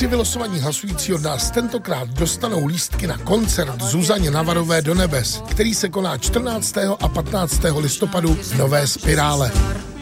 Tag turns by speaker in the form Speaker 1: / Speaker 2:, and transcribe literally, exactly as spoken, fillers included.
Speaker 1: Tři vylosovaní hlasující od nás tentokrát dostanou lístky na koncert Zuzaně Navarové do nebes, který se koná čtrnáctého a patnáctého listopadu v Nové Spirále.